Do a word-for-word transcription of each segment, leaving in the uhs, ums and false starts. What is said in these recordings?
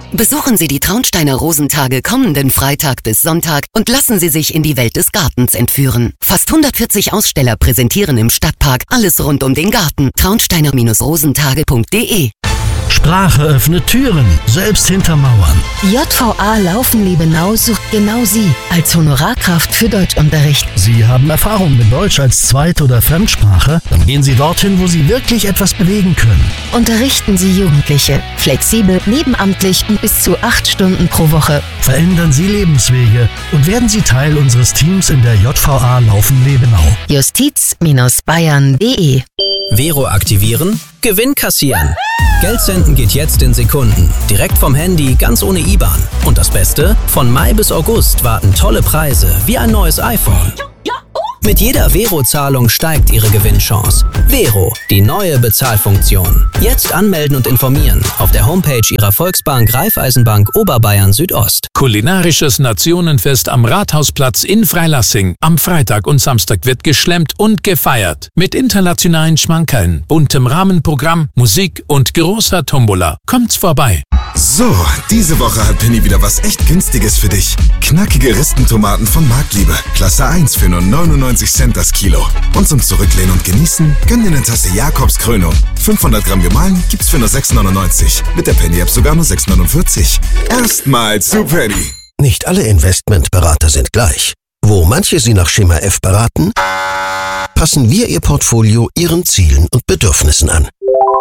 Besuchen Sie die Traunsteiner Rosentage kommenden Freitag bis Sonntag und lassen Sie sich in die Welt des Gartens entführen. Fast hundertvierzig Aussteller präsentieren im Stadtpark alles rund um den Garten. traunsteiner rosentage punkt de. Sprache öffnet Türen, selbst hinter Mauern. J V A Laufen-Liebenau sucht genau Sie als Honorarkraft für Deutschunterricht. Sie haben Erfahrung mit Deutsch als Zweit- oder Fremdsprache? Dann gehen Sie dorthin, wo Sie wirklich etwas bewegen können. Unterrichten Sie Jugendliche. Flexibel, nebenamtlich und bis zu acht Stunden pro Woche. Verändern Sie Lebenswege und werden Sie Teil unseres Teams in der J V A Laufen-Liebenau. justiz Bayern punkt de. Vero aktivieren, Gewinn kassieren. Geld senden geht jetzt in Sekunden. Direkt vom Handy, ganz ohne I B A N. Und das Beste? Von Mai bis August warten tolle Preise, wie ein neues iPhone. Mit jeder Vero-Zahlung steigt Ihre Gewinnchance. Vero, die neue Bezahlfunktion. Jetzt anmelden und informieren auf der Homepage Ihrer Volksbank Raiffeisenbank Oberbayern Südost. Kulinarisches Nationenfest am Rathausplatz in Freilassing. Am Freitag und Samstag wird geschlemmt und gefeiert. Mit internationalen Schmankerln, buntem Rahmenprogramm, Musik und großer Tombola. Kommt's vorbei. So, diese Woche hat Penny wieder was echt Günstiges für dich. Knackige Ristentomaten von Marktliebe. Klasse eins für nur neunundneunzig Cent das Kilo. Und zum Zurücklehnen und Genießen, gönn dir eine Tasse Jakobs Krönung. fünfhundert Gramm gemahlen gibt's für nur sechs neunundneunzig. Mit der Penny-App sogar nur sechs neunundvierzig. Erstmal zu Penny. Nicht alle Investmentberater sind gleich. Wo manche Sie nach Schema F beraten, passen wir Ihr Portfolio Ihren Zielen und Bedürfnissen an.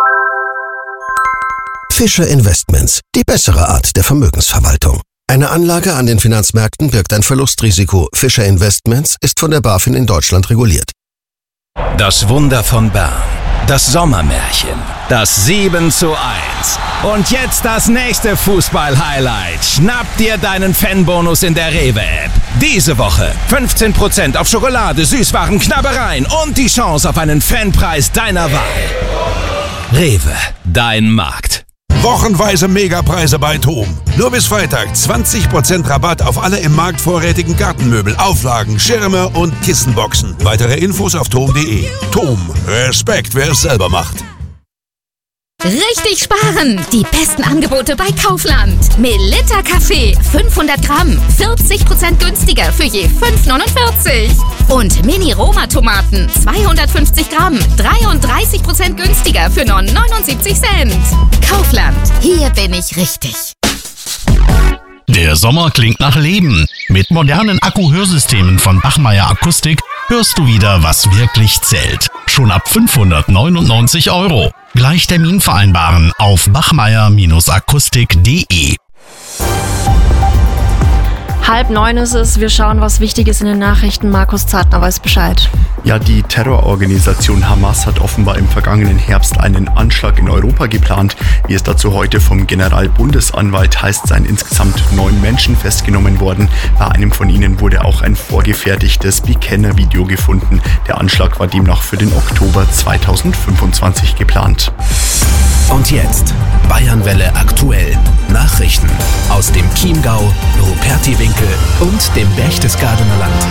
Fischer Investments, die bessere Art der Vermögensverwaltung. Eine Anlage an den Finanzmärkten birgt ein Verlustrisiko. Fischer Investments ist von der BaFin in Deutschland reguliert. Das Wunder von Bern. Das Sommermärchen. Das sieben zu eins. Und jetzt das nächste Fußball-Highlight. Schnapp dir deinen Fanbonus in der Rewe-App. Diese Woche fünfzehn Prozent auf Schokolade, Süßwaren, Knabbereien und die Chance auf einen Fanpreis deiner Wahl. Rewe, dein Markt. Wochenweise Megapreise bei TOM. Nur bis Freitag zwanzig Prozent Rabatt auf alle im Markt vorrätigen Gartenmöbel, Auflagen, Schirme und Kissenboxen. Weitere Infos auf tom punkt de. TOM. Respekt, wer es selber macht. Richtig sparen! Die besten Angebote bei Kaufland. Melitta Kaffee, fünfhundert Gramm, vierzig Prozent günstiger für je fünf neunundvierzig. Und Mini-Roma-Tomaten, zweihundertfünfzig Gramm, dreiunddreißig Prozent günstiger für nur neunundsiebzig Cent. Kaufland, hier bin ich richtig. Der Sommer klingt nach Leben. Mit modernen Akku-Hörsystemen von Bachmeier Akustik hörst du wieder, was wirklich zählt. Schon ab fünfhundertneunundneunzig Euro. Gleich Termin vereinbaren auf bachmeier akustik punkt de. Halb neun ist es. Wir schauen, was wichtig ist in den Nachrichten. Markus Zartner weiß Bescheid. Ja, die Terrororganisation Hamas hat offenbar im vergangenen Herbst einen Anschlag in Europa geplant. Wie es dazu heute vom Generalbundesanwalt heißt, seien insgesamt neun Menschen festgenommen worden. Bei einem von ihnen wurde auch ein vorgefertigtes Bekenner-Video gefunden. Der Anschlag war demnach für den Oktober zweitausendfünfundzwanzig geplant. Und jetzt Bayernwelle aktuell. Nachrichten aus dem Chiemgau, Rupertiwinkel und dem Berchtesgadener Land.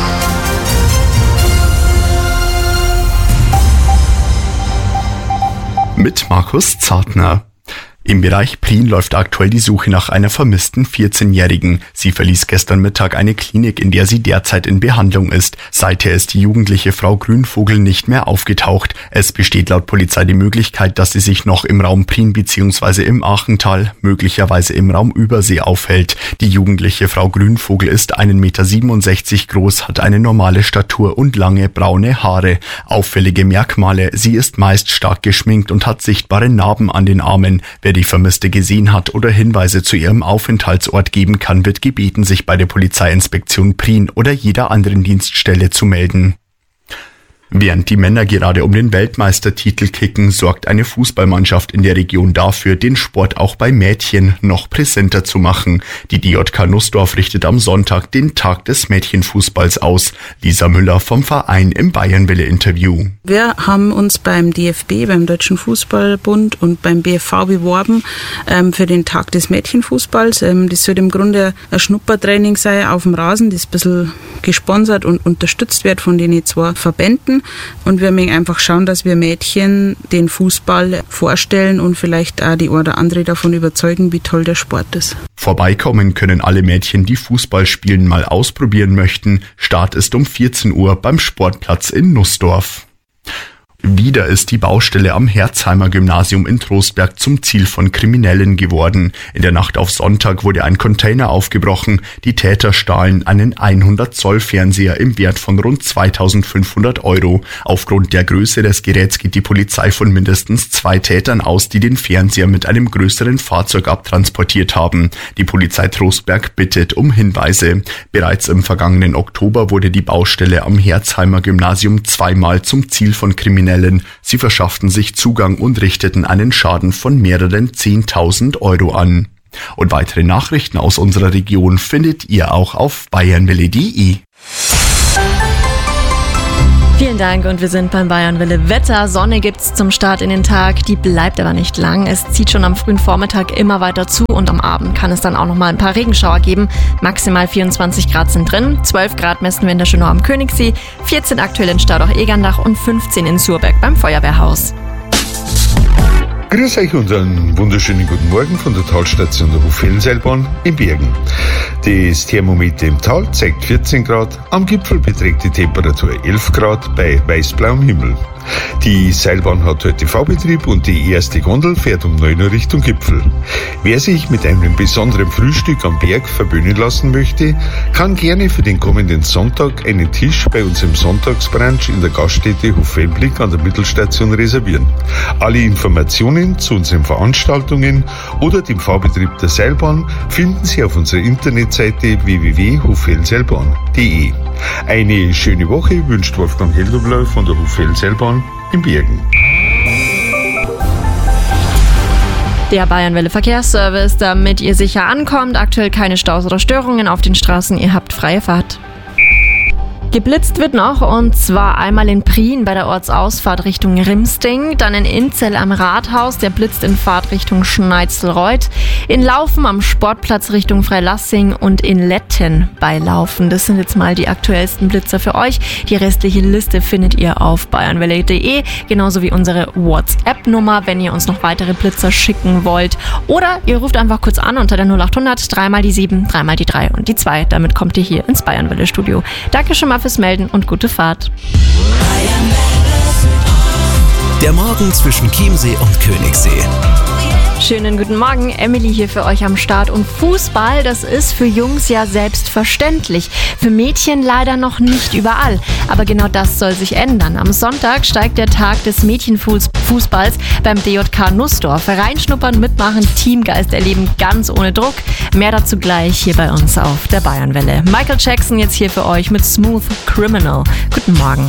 Mit Markus Zartner. Im Bereich Prien läuft aktuell die Suche nach einer vermissten vierzehnjährigen. Sie verließ gestern Mittag eine Klinik, in der sie derzeit in Behandlung ist. Seither ist die jugendliche Frau Grünvogel nicht mehr aufgetaucht. Es besteht laut Polizei die Möglichkeit, dass sie sich noch im Raum Prien bzw. im Achental, möglicherweise im Raum Übersee aufhält. Die jugendliche Frau Grünvogel ist ein Meter siebenundsechzig groß, hat eine normale Statur und lange braune Haare. Auffällige Merkmale: Sie ist meist stark geschminkt und hat sichtbare Narben an den Armen. Wer die Vermisste gesehen hat oder Hinweise zu ihrem Aufenthaltsort geben kann, wird gebeten, sich bei der Polizeiinspektion Prien oder jeder anderen Dienststelle zu melden. Während die Männer gerade um den Weltmeistertitel kicken, sorgt eine Fußballmannschaft in der Region dafür, den Sport auch bei Mädchen noch präsenter zu machen. Die D J K Nussdorf richtet am Sonntag den Tag des Mädchenfußballs aus. Lisa Müller vom Verein im Bayernwelle-Interview. Wir haben uns beim D F B, beim Deutschen Fußballbund und beim B F V beworben ähm, für den Tag des Mädchenfußballs. Ähm, das soll im Grunde ein Schnuppertraining sein auf dem Rasen, das ein bisschen gesponsert und unterstützt wird von den zwei Verbänden. Mädchen. Und wir müssen einfach schauen, dass wir Mädchen den Fußball vorstellen und vielleicht auch die oder andere davon überzeugen, wie toll der Sport ist. Vorbeikommen können alle Mädchen, die Fußball spielen, mal ausprobieren möchten. Start ist um vierzehn Uhr beim Sportplatz in Nussdorf. Wieder ist die Baustelle am Herzheimer Gymnasium in Trostberg zum Ziel von Kriminellen geworden. In der Nacht auf Sonntag wurde ein Container aufgebrochen. Die Täter stahlen einen hundert Zoll Fernseher im Wert von rund zweitausendfünfhundert Euro. Aufgrund der Größe des Geräts geht die Polizei von mindestens zwei Tätern aus, die den Fernseher mit einem größeren Fahrzeug abtransportiert haben. Die Polizei Trostberg bittet um Hinweise. Bereits im vergangenen Oktober wurde die Baustelle am Herzheimer Gymnasium zweimal zum Ziel von Kriminellen. Sie verschafften sich Zugang und richteten einen Schaden von mehreren zehntausend Euro an. Und weitere Nachrichten aus unserer Region findet ihr auch auf bayernwelle punkt de. Vielen Dank und wir sind beim Bayernwelle Wetter. Sonne gibt's zum Start in den Tag, die bleibt aber nicht lang. Es zieht schon am frühen Vormittag immer weiter zu und am Abend kann es dann auch noch mal ein paar Regenschauer geben. Maximal vierundzwanzig Grad sind drin, zwölf Grad messen wir in der Schönau am Königssee, vierzehn aktuell in Stadach-Egerndach und fünfzehn in Surberg beim Feuerwehrhaus. Grüß euch und einen wunderschönen guten Morgen von der Talstation der Hoffelseilbahn in Bergen. Das Thermometer im Tal zeigt vierzehn Grad, am Gipfel beträgt die Temperatur elf Grad bei weißblauem Himmel. Die Seilbahn hat heute V-Betrieb und die erste Gondel fährt um neun Uhr Richtung Gipfel. Wer sich mit einem besonderen Frühstück am Berg verwöhnen lassen möchte, kann gerne für den kommenden Sonntag einen Tisch bei uns im Sonntagsbrunch in der Gaststätte Hoffelblick an der Mittelstation reservieren. Alle Informationen zu unseren Veranstaltungen oder dem V-Betrieb der Seilbahn finden Sie auf unserer Internetseite w w w punkt hoffelseilbahn punkt de. Eine schöne Woche wünscht Wolfgang Heldobler von der Hoffelseilbahn in Bergen. Der Bayernwelle Verkehrsservice, damit ihr sicher ankommt. Aktuell keine Staus oder Störungen auf den Straßen. Ihr habt freie Fahrt. Geblitzt wird noch, und zwar einmal in Prien bei der Ortsausfahrt Richtung Rimsting, dann in Inzell am Rathaus, der blitzt in Fahrt Richtung Schneitzelreuth, in Laufen am Sportplatz Richtung Freilassing und in Letten bei Laufen. Das sind jetzt mal die aktuellsten Blitzer für euch. Die restliche Liste findet ihr auf bayernwelle punkt de, genauso wie unsere WhatsApp-Nummer, wenn ihr uns noch weitere Blitzer schicken wollt. Oder ihr ruft einfach kurz an unter der null acht hundert, dreimal die sieben, dreimal die drei und die zwei. Damit kommt ihr hier ins Bayernwelle-Studio. Danke schon mal fürs Melden und gute Fahrt. Der Morgen zwischen Chiemsee und Königssee. Schönen guten Morgen, Emily hier für euch am Start. Und Fußball, das ist für Jungs ja selbstverständlich. Für Mädchen leider noch nicht überall. Aber genau das soll sich ändern. Am Sonntag steigt der Tag des Mädchenfußballs beim D J K Nussdorf. Reinschnuppern, mitmachen, Teamgeist erleben, ganz ohne Druck. Mehr dazu gleich hier bei uns auf der Bayernwelle. Michael Jackson jetzt hier für euch mit Smooth Criminal. Guten Morgen.